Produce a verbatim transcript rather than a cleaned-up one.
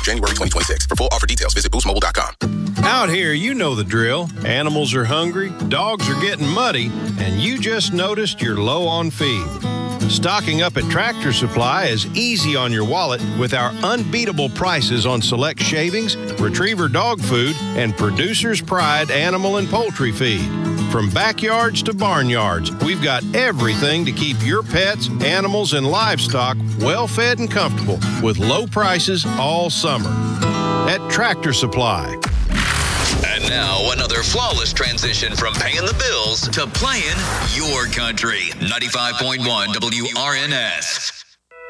January twenty twenty-six. For full offer details, visit boost mobile dot com. Out here, you know the drill. Animals are hungry, dogs are getting muddy, and you just noticed you're low on feed. Stocking up at Tractor Supply is easy on your wallet with our unbeatable prices on select shavings, retriever dog food, and Producer's Pride animal and poultry feed. From backyards to barnyards, we've got everything to keep your pets, animals, and livestock well fed and comfortable with low prices all summer. At Tractor Supply. And now another flawless transition from paying the bills to playing your country. ninety-five point one W R N S.